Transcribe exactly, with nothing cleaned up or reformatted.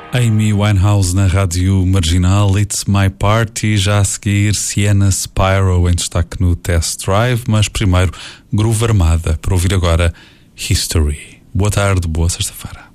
Amy Winehouse na Rádio Marginal, It's My Party, já a seguir Sienna Spyro em destaque no Test Drive, mas primeiro Groove Armada, para ouvir agora History. Boa tarde, boa sexta-feira.